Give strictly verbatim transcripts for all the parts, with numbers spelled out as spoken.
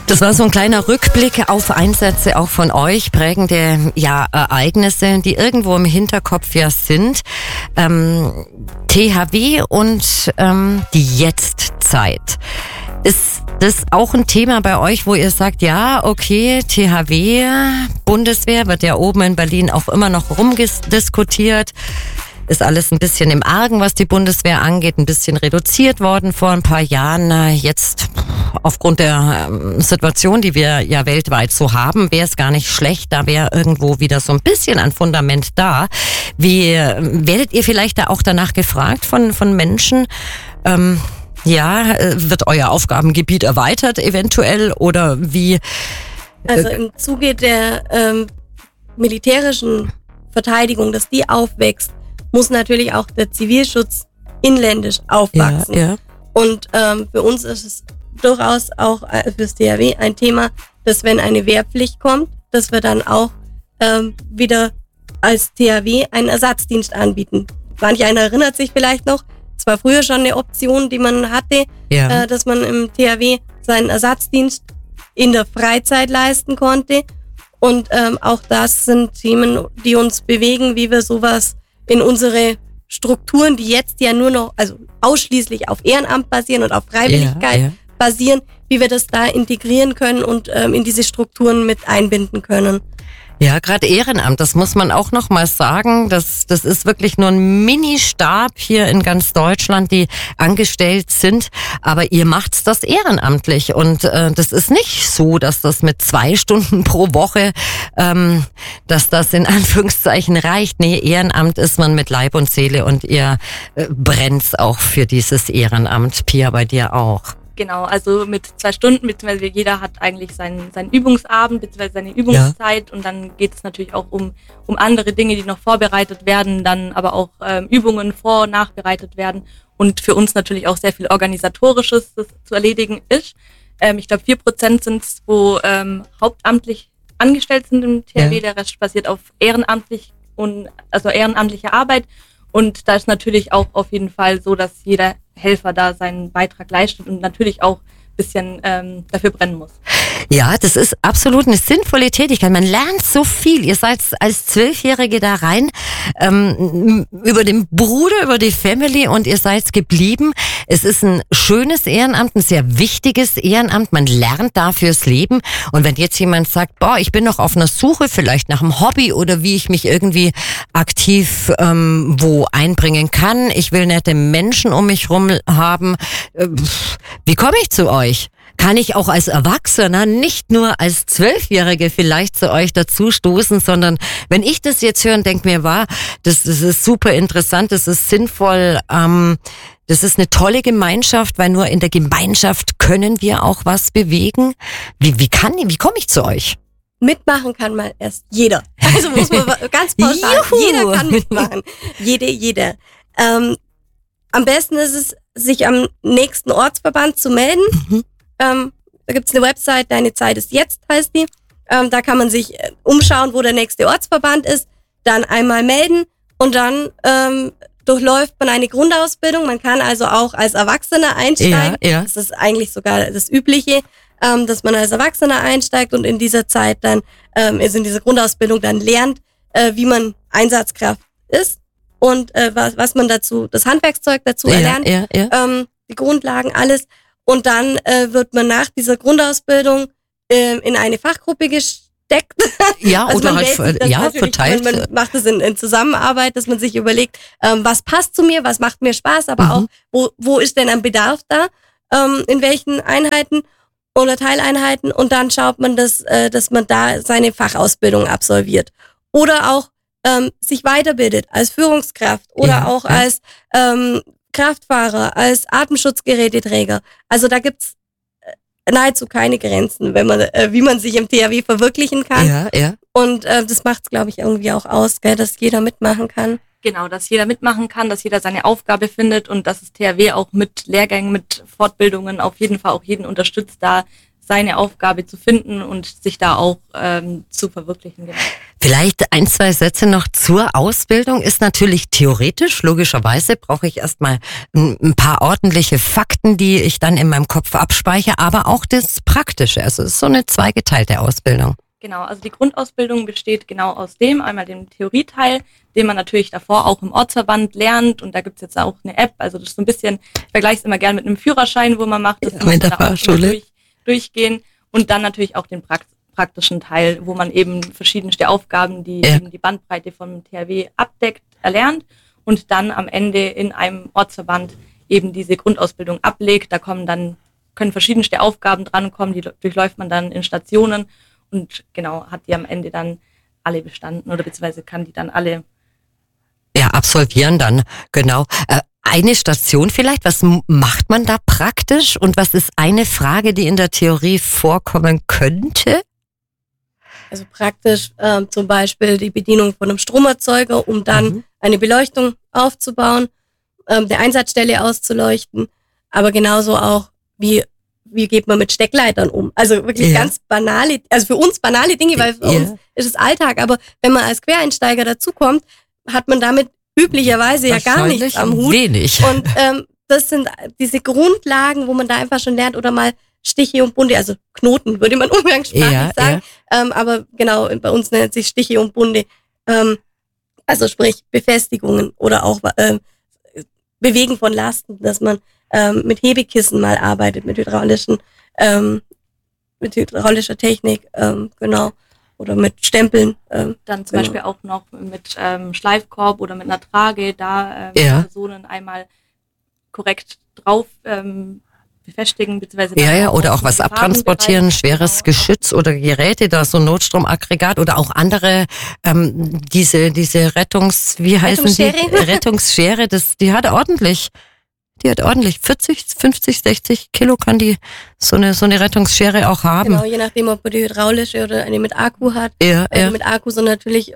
Das war so ein kleiner Rückblick auf Einsätze auch von euch, prägende ja, Ereignisse, die irgendwo im Hinterkopf ja sind. Ähm, T H W und ähm, die Jetztzeit. Ist das auch ein Thema bei euch, wo ihr sagt, ja, okay, T H W, Bundeswehr, wird ja oben in Berlin auch immer noch rumdiskutiert. Ist alles ein bisschen im Argen, was die Bundeswehr angeht, ein bisschen reduziert worden vor ein paar Jahren. Jetzt aufgrund der Situation, die wir ja weltweit so haben, wäre es gar nicht schlecht, da wäre irgendwo wieder so ein bisschen ein Fundament da. Wie werdet ihr vielleicht da auch danach gefragt von von Menschen? Ähm, ja, wird euer Aufgabengebiet erweitert eventuell oder wie? Also im Zuge der ähm, militärischen Verteidigung, dass die aufwächst, muss natürlich auch der Zivilschutz inländisch aufwachsen. Ja, ja. Und ähm, für uns ist es durchaus auch äh, fürs T H W ein Thema, dass wenn eine Wehrpflicht kommt, dass wir dann auch ähm, wieder als T H W einen Ersatzdienst anbieten. Manch einer erinnert sich vielleicht noch, es war früher schon eine Option, die man hatte, ja. äh, dass man im T H W seinen Ersatzdienst in der Freizeit leisten konnte. Und ähm, auch das sind Themen, die uns bewegen, wie wir sowas in unsere Strukturen, die jetzt ja nur noch, also ausschließlich auf Ehrenamt basieren und auf Freiwilligkeit ja, ja. basieren, wie wir das da integrieren können und ähm, in diese Strukturen mit einbinden können. Ja, gerade Ehrenamt, das muss man auch noch mal sagen, das, das ist wirklich nur ein Mini-Stab hier in ganz Deutschland, die angestellt sind, aber ihr macht das ehrenamtlich und äh, das ist nicht so, dass das mit zwei Stunden pro Woche, ähm, dass das in Anführungszeichen reicht. Nee, Ehrenamt ist man mit Leib und Seele und ihr äh, brennt auch für dieses Ehrenamt. Pia, bei dir auch. Genau, also mit zwei Stunden, beziehungsweise jeder hat eigentlich seinen, seinen Übungsabend, beziehungsweise seine Übungszeit ja. Und dann geht es natürlich auch um, um andere Dinge, die noch vorbereitet werden, dann aber auch ähm, Übungen vor- und nachbereitet werden und für uns natürlich auch sehr viel Organisatorisches, das zu erledigen ist. Ähm, ich glaube, vier Prozent sind es, wo ähm, hauptamtlich angestellt sind im T H W, ja. Der Rest basiert auf ehrenamtlich und also ehrenamtliche Arbeit. Und da ist natürlich auch auf jeden Fall so, dass jeder Helfer da seinen Beitrag leistet und natürlich auch ein bisschen ähm, dafür brennen muss. Ja, das ist absolut eine sinnvolle Tätigkeit. Man lernt so viel. Ihr seid als Zwölfjährige da rein, ähm, über den Bruder, über die Family und ihr seid geblieben. Es ist ein schönes Ehrenamt, ein sehr wichtiges Ehrenamt. Man lernt da fürs Leben. Und wenn jetzt jemand sagt, boah, ich bin noch auf einer Suche, vielleicht nach einem Hobby oder wie ich mich irgendwie aktiv ähm, wo einbringen kann. Ich will nette Menschen um mich rum haben. Äh, wie komme ich zu euch? Kann ich auch als Erwachsener, nicht nur als Zwölfjährige vielleicht zu euch dazu stoßen, sondern wenn ich das jetzt höre und denke mir, war, das, das ist super interessant, das ist sinnvoll, ähm, das ist eine tolle Gemeinschaft, weil nur in der Gemeinschaft können wir auch was bewegen. Wie, wie kann, wie komme ich zu euch? Mitmachen kann mal erst jeder. Also muss man ganz pauschal, jeder kann mitmachen. Jede, jeder. Ähm, am besten ist es, sich am nächsten Ortsverband zu melden. Mhm. Ähm, da gibt's eine Website, Deine Zeit ist jetzt, heißt die. Ähm, da kann man sich äh, umschauen, wo der nächste Ortsverband ist, dann einmal melden und dann ähm, durchläuft man eine Grundausbildung. Man kann also auch als Erwachsener einsteigen. Ja, ja. Das ist eigentlich sogar das Übliche, ähm, dass man als Erwachsener einsteigt und in dieser Zeit dann, ähm, also in dieser Grundausbildung dann lernt, äh, wie man Einsatzkraft ist und äh, was, was man dazu, das Handwerkszeug dazu ja, erlernt, ja, ja. Ähm, die Grundlagen, alles. Und dann äh, wird man nach dieser Grundausbildung äh, in eine Fachgruppe gesteckt. Ja, also oder halt ja, verteilt. Man, man macht es in, in Zusammenarbeit, dass man sich überlegt, ähm, was passt zu mir, was macht mir Spaß, aber mhm. auch, wo, wo ist denn ein Bedarf da, ähm, in welchen Einheiten oder Teileinheiten. Und dann schaut man, dass, äh, dass man da seine Fachausbildung absolviert. Oder auch ähm, sich weiterbildet als Führungskraft oder ja, auch ja. als ähm, Kraftfahrer, als Atemschutzgeräteträger. Also da gibt's nahezu keine Grenzen, wenn man, äh, wie man sich im T H W verwirklichen kann. Ja, ja. Und äh, das macht's, glaube ich, irgendwie auch aus, gell, dass jeder mitmachen kann. Genau, dass jeder mitmachen kann, dass jeder seine Aufgabe findet und dass das T H W auch mit Lehrgängen, mit Fortbildungen auf jeden Fall auch jeden unterstützt, da seine Aufgabe zu finden und sich da auch ähm, zu verwirklichen. Genau. Vielleicht ein, zwei Sätze noch zur Ausbildung. Ist natürlich theoretisch, logischerweise brauche ich erstmal ein paar ordentliche Fakten, die ich dann in meinem Kopf abspeichere, aber auch das Praktische. Also es ist so eine zweigeteilte Ausbildung. Genau, also die Grundausbildung besteht genau aus dem, einmal dem Theorieteil, den man natürlich davor auch im Ortsverband lernt, und da gibt's jetzt auch eine App, also das ist so ein bisschen, ich vergleiche es immer gerne mit einem Führerschein, wo man macht, das ja, mit der Fahrschule durch, durchgehen, und dann natürlich auch den Prax- praktischen Teil, wo man eben verschiedenste Aufgaben, die ja. eben die Bandbreite vom T H W abdeckt, erlernt und dann am Ende in einem Ortsverband eben diese Grundausbildung ablegt. Da kommen dann, können verschiedenste Aufgaben drankommen, die durchläuft man dann in Stationen. Und genau, hat die am Ende dann alle bestanden oder beziehungsweise kann die dann alle ja absolvieren dann, genau. Äh, eine Station vielleicht, was macht man da praktisch und was ist eine Frage, die in der Theorie vorkommen könnte? Also praktisch ähm, zum Beispiel die Bedienung von einem Stromerzeuger, um dann mhm. eine Beleuchtung aufzubauen, ähm, der Einsatzstelle auszuleuchten, aber genauso auch wie wie geht man mit Steckleitern um? Also wirklich ja. ganz banale, also für uns banale Dinge, weil für ja. uns ist es Alltag, aber wenn man als Quereinsteiger dazukommt, hat man damit üblicherweise ja gar nichts am Hut. Wenig. Und ähm, das sind diese Grundlagen, wo man da einfach schon lernt, oder mal Stiche und Bunde, also Knoten, würde man umgangssprachlich ja, sagen. Ja. Ähm, aber genau, bei uns nennt sich Stiche und Bunde. Ähm, also sprich Befestigungen oder auch ähm, Bewegen von Lasten, dass man ähm, mit Hebekissen mal arbeitet, mit hydraulischen, ähm, mit hydraulischer Technik, ähm, genau, oder mit Stempeln. Ähm, Dann zum genau. Beispiel auch noch mit ähm, Schleifkorb oder mit einer Trage, da ähm, ja. Personen einmal korrekt drauf ähm, befestigen, beziehungsweise ja, ja, oder auch was abtransportieren, schweres genau. Geschütz oder Geräte, da so ein Notstromaggregat oder auch andere, ähm, diese, diese Rettungs, wie heißen die? Rettungsschere, das, die hat ordentlich, die hat ordentlich vierzig, fünfzig, sechzig Kilo kann die so eine, so eine Rettungsschere auch haben. Genau, je nachdem, ob man die hydraulische oder eine mit Akku hat. Ja, also ja. Mit Akku sind natürlich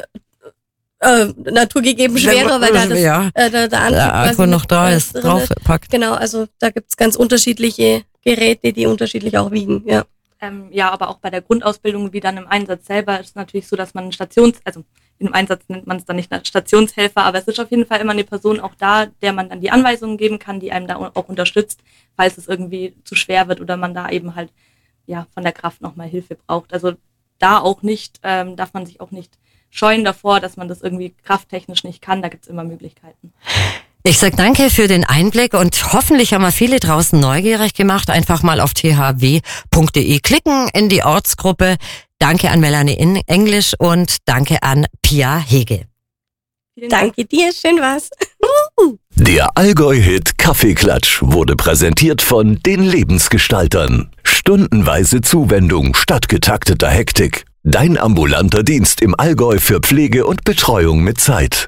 äh, naturgegeben schwerer, weil da das, ja, äh, der, der, Antrieb der Akku noch da ist, draufgepackt. Genau, also da gibt's ganz unterschiedliche Geräte, die unterschiedlich auch wiegen, ja. Ähm, ja, aber auch bei der Grundausbildung, wie dann im Einsatz selber, ist es natürlich so, dass man Stations, also im Einsatz nennt man es dann nicht Stationshelfer, aber es ist auf jeden Fall immer eine Person auch da, der man dann die Anweisungen geben kann, die einem da auch unterstützt, falls es irgendwie zu schwer wird oder man da eben halt ja von der Kraft nochmal Hilfe braucht. Also da auch nicht, ähm, darf man sich auch nicht scheuen davor, dass man das irgendwie krafttechnisch nicht kann, da gibt's immer Möglichkeiten. Ich sag danke für den Einblick und hoffentlich haben wir viele draußen neugierig gemacht. Einfach mal auf t h w punkt d e klicken in die Ortsgruppe. Danke an Melanie in Englisch und danke an Pia Hege. Danke dir, schön war's. Der Allgäu-Hit Kaffeeklatsch wurde präsentiert von den Lebensgestaltern. Stundenweise Zuwendung statt getakteter Hektik. Dein ambulanter Dienst im Allgäu für Pflege und Betreuung mit Zeit.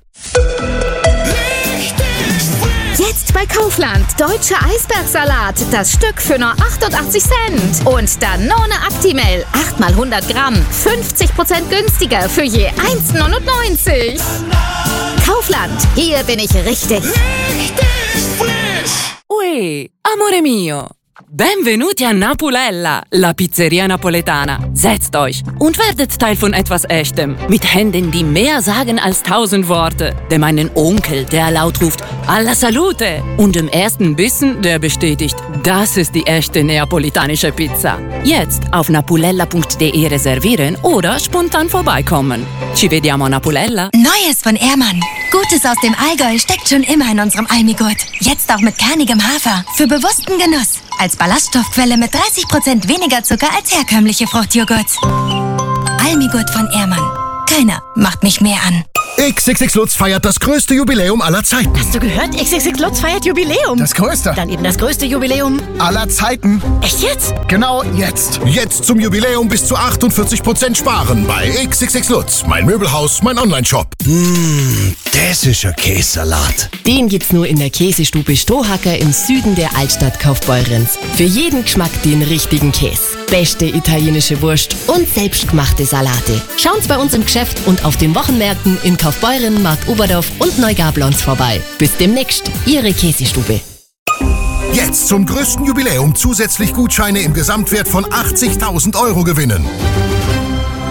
Jetzt bei Kaufland. Deutscher Eisbergsalat. Das Stück für nur achtundachtzig Cent. Und Danone Actimel. acht mal hundert Gramm. fünfzig Prozent günstiger für je eins neunundneunzig. Kaufland. Hier bin ich richtig. Richtig frisch. Ui, amore mio. Benvenuti a Napulella, la Pizzeria Napoletana. Setzt euch und werdet Teil von etwas Echtem. Mit Händen, die mehr sagen als tausend Worte. Dem einen Onkel, der laut ruft, alla salute. Und dem ersten Bissen, der bestätigt, das ist die echte neapolitanische Pizza. Jetzt auf napulella punkt d e reservieren oder spontan vorbeikommen. Ci vediamo a Napulella. Neues von Ehrmann. Gutes aus dem Allgäu steckt schon immer in unserem Almigurt. Jetzt auch mit kernigem Hafer. Für bewussten Genuss. Als Ballaststoffquelle mit dreißig Prozent weniger Zucker als herkömmliche Fruchtjoghurt. Almigurt von Ehrmann. Keiner macht mich mehr an. X X X Lutz feiert das größte Jubiläum aller Zeiten. Hast du gehört? X X X Lutz feiert Jubiläum. Das größte. Dann eben das größte Jubiläum aller Zeiten. Echt jetzt? Genau jetzt. Jetzt zum Jubiläum bis zu achtundvierzig Prozent sparen bei X X X Lutz. Mein Möbelhaus, mein Onlineshop. Mmh, das ist ein Käsesalat. Den gibt's nur in der Käsestube Strohhacker im Süden der Altstadt Kaufbeurens. Für jeden Geschmack den richtigen Käse. Beste italienische Wurst und selbstgemachte Salate. Schaut's bei uns im Geschäft und auf den Wochenmärkten in Kaufbeuren, Markt Oberdorf und Neugablons vorbei. Bis demnächst, Ihre Käsestube. Jetzt zum größten Jubiläum zusätzlich Gutscheine im Gesamtwert von achtzigtausend Euro gewinnen.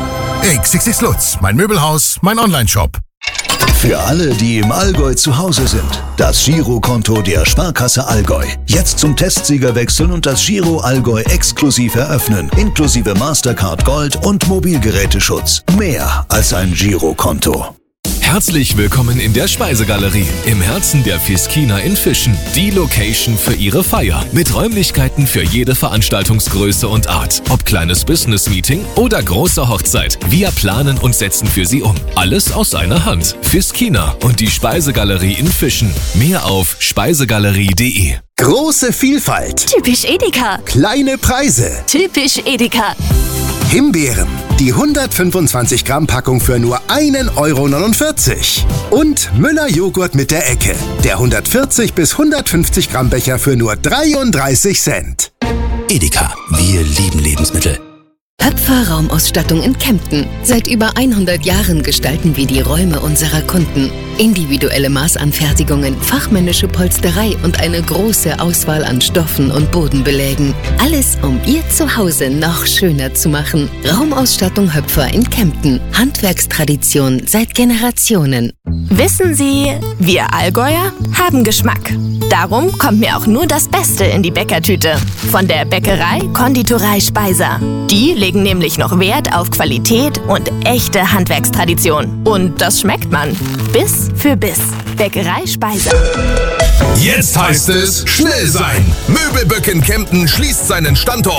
X X X Lutz, mein Möbelhaus, mein Onlineshop. Für alle, die im Allgäu zu Hause sind, das Girokonto der Sparkasse Allgäu. Jetzt zum Testsieger wechseln und das Giro Allgäu exklusiv eröffnen, inklusive Mastercard Gold und Mobilgeräteschutz. Mehr als ein Girokonto. Herzlich willkommen in der Speisegalerie, im Herzen der Fiskina in Fischen. Die Location für Ihre Feier. Mit Räumlichkeiten für jede Veranstaltungsgröße und Art. Ob kleines Business-Meeting oder große Hochzeit. Wir planen und setzen für Sie um. Alles aus einer Hand. Fiskina und die Speisegalerie in Fischen. Mehr auf speisegalerie punkt de. Große Vielfalt. Typisch Edeka. Kleine Preise. Typisch Edeka. Himbeeren. Die hundertfünfundzwanzig Gramm Packung für nur ein Euro neunundvierzig. Und Müller Joghurt mit der Ecke. Der hundertvierzig bis hundertfünfzig Gramm Becher für nur dreiunddreißig Cent. Edeka, wir lieben Lebensmittel. Höpfer Raumausstattung in Kempten. Seit über hundert Jahren gestalten wir die Räume unserer Kunden. Individuelle Maßanfertigungen, fachmännische Polsterei und eine große Auswahl an Stoffen und Bodenbelägen. Alles, um Ihr Zuhause noch schöner zu machen. Raumausstattung Höpfer in Kempten. Handwerkstradition seit Generationen. Wissen Sie, wir Allgäuer haben Geschmack. Darum kommt mir auch nur das Beste in die Bäckertüte. Von der Bäckerei Konditorei Speiser. Die legen nämlich noch Wert auf Qualität und echte Handwerkstradition. Und das schmeckt man. Biss für Biss. Bäckerei Speiser. Jetzt heißt es schnell sein. Möbelböck in Kempten schließt seinen Standort.